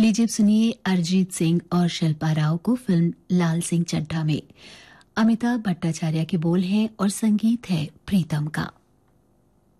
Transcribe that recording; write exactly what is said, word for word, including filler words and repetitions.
लीजिए अब सुनिए अरिजीत सिंह और शिल्पा राव को फिल्म लाल सिंह चड्ढा में। अमिताभ भट्टाचार्य के बोल हैं और संगीत है प्रीतम का।